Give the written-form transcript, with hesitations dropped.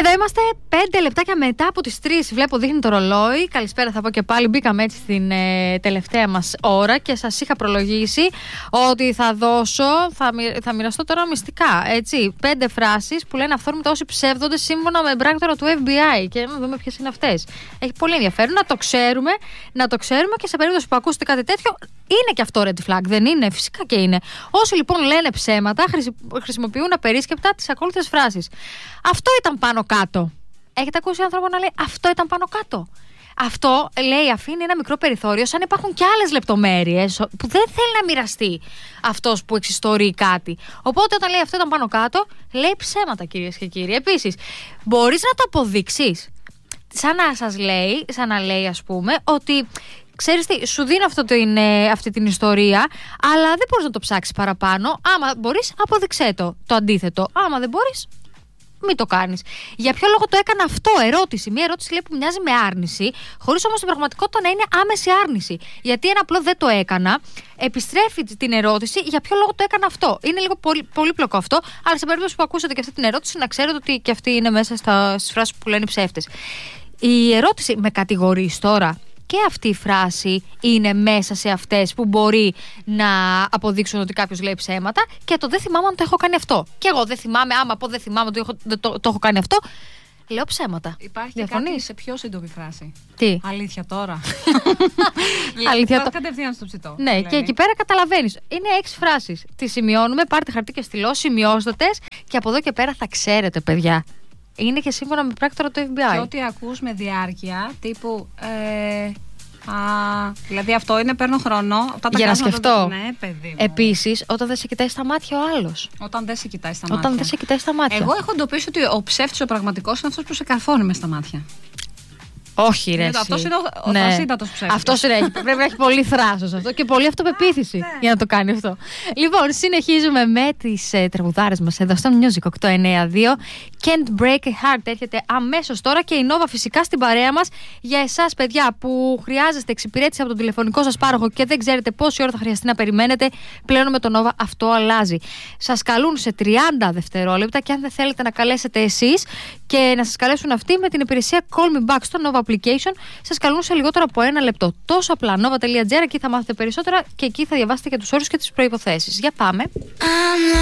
Εδώ είμαστε 5 λεπτάκια μετά από τις 3. Βλέπω δείχνει το ρολόι. Καλησπέρα θα πω και πάλι. Μπήκαμε έτσι στην τελευταία μας ώρα και σας είχα προλογίσει ότι θα μοιραστώ τώρα μυστικά. Έτσι, 5 φράσεις που λένε αυθόρμητα όσοι ψεύδονται σύμφωνα με πράκτορα του FBI. Και να δούμε ποιες είναι αυτές. Έχει πολύ ενδιαφέρον να το ξέρουμε και σε περίπτωση που ακούσετε κάτι τέτοιο, είναι και αυτό red flag. Δεν είναι? Φυσικά και είναι. Όσοι λοιπόν λένε ψέματα, χρησιμοποιούν απερίσκεπτα τις ακόλουθες φράσεις. Αυτό ήταν πάνω κάτω. Έχετε ακούσει άνθρωπο να λέει αυτό ήταν πάνω κάτω? Αυτό, λέει, αφήνει ένα μικρό περιθώριο, σαν υπάρχουν και άλλες λεπτομέρειες που δεν θέλει να μοιραστεί αυτός που εξιστορεί κάτι. Οπότε όταν λέει αυτό ήταν πάνω κάτω, λέει ψέματα, κυρίες και κύριοι. Επίσης, μπορείς να το αποδείξεις. Σαν να λέει ας πούμε ότι ξέρεις τι, σου δίνω αυτή την ιστορία, αλλά δεν μπορείς να το ψάξεις παραπάνω. Άμα μπορείς, απόδειξέ το αντίθετο. Άμα δεν μπορείς, μην το κάνεις. Για ποιο λόγο το έκανα αυτό? Ερώτηση. Μια ερώτηση λέει που μοιάζει με άρνηση, χωρίς όμως στην πραγματικότητα να είναι άμεση άρνηση. Γιατί ένα απλό δεν το έκανα επιστρέφει την ερώτηση για ποιο λόγο το έκανα αυτό. Είναι λίγο πολύπλοκο αυτό, αλλά σε περίπτωση που ακούσατε και αυτή την ερώτηση, να ξέρετε ότι και αυτή είναι μέσα στις φράσεις που λένε ψεύτες. Η ερώτηση με κατηγορείς τώρα? Και αυτή η φράση είναι μέσα σε αυτές που μπορεί να αποδείξουν ότι κάποιος λέει ψέματα. Και το δεν θυμάμαι αν το έχω κάνει αυτό. Και εγώ δεν θυμάμαι, άμα πω δεν θυμάμαι ότι το έχω κάνει αυτό, λέω ψέματα. Υπάρχει κάτι σε πιο σύντομη φράση. Τι? Αλήθεια τώρα. Αλήθεια τώρα. Κατευθείαν στο ψητό. Ναι, και εκεί πέρα καταλαβαίνεις. Είναι 6 φράσεις. Τις σημειώνουμε, πάρτε χαρτί και στυλό, σημειώστατες και από εδώ και πέρα θα ξέρετε, παιδιά. Είναι και σύμφωνα με πράκτορα του FBI. Και ό,τι ακούς με διάρκεια, τύπου. Δηλαδή αυτό είναι, παίρνω χρόνο. Για να σκεφτώ. Ναι, παιδί μου. Επίσης, όταν δεν σε κοιτάει στα μάτια ο άλλος. Όταν δεν σε κοιτάει στα μάτια. Εγώ έχω εντοπίσει ότι ο ψεύτης, ο πραγματικός, είναι αυτός που σε καρφώνει μες στα μάτια. Όχι, ρε. Αυτός είναι ο θρασίτατος ψεύτης. Αυτός πρέπει να έχει πολύ θράσος αυτό και πολύ αυτοπεποίθηση για να το κάνει αυτό. Λοιπόν, συνεχίζουμε με τις τραγουδάρες μας εδώ στο Music 892. Can't Break a Heart έρχεται αμέσως τώρα και η Nova φυσικά στην παρέα μας. Για εσάς, παιδιά, που χρειάζεστε εξυπηρέτηση από τον τηλεφωνικό σας πάροχο και δεν ξέρετε πόση ώρα θα χρειαστεί να περιμένετε, πλέον με το Nova αυτό αλλάζει. Σας καλούν σε 30 δευτερόλεπτα και αν δεν θέλετε να καλέσετε εσείς και να σας καλέσουν αυτοί με την υπηρεσία Call Me Back στο Nova application, σας καλούν σε λιγότερο από 1 λεπτό. Τόσο απλά. Nova.gr, εκεί θα μάθετε περισσότερα και εκεί θα διαβάσετε και τους όρους και τις προϋποθέσεις. Για πάμε.